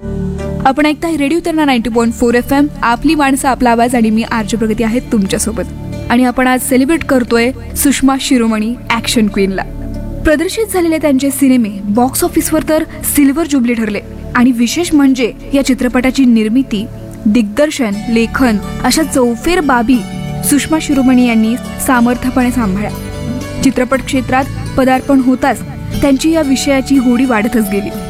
आपण ऐकताय radio तरणा 90.4 FM, आपली माणसं आपला आवाज, आणि मी आरजे प्रगती आहे तुमच्यासोबत. आणि आपण आज सेलिब्रेट करतोय सुषमा शिरोमणी ऍक्शन क्वीनला. प्रदर्शित झालेले त्यांचे सिनेमे बॉक्स ऑफिसवर तर सिल्वर जुबली ठरले. आणि विशेष म्हणजे या चित्रपटाची निर्मिती, दिग्दर्शन, लेखन अशा चौफेर बाबी सुषमा शिरोमणी यांनी सामर्थ्यपणे सांभाळल्या. चित्रपट क्षेत्रात पदार्पण होताच त्यांची या विषयाची होडी वाढतच गेली.